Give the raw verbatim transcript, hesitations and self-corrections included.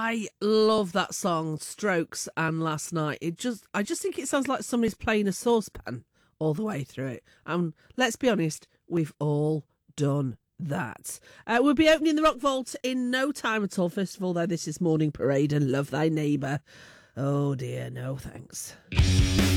I love that song, Strokes and Last Night. It just, I just think it sounds like somebody's playing a saucepan all the way through it. And let's be honest, we've all done that. Uh, we'll be opening the Rock Vault in no time at all. First of all, though, this is Morning Parade and Love Thy Neighbour. Oh dear, no thanks.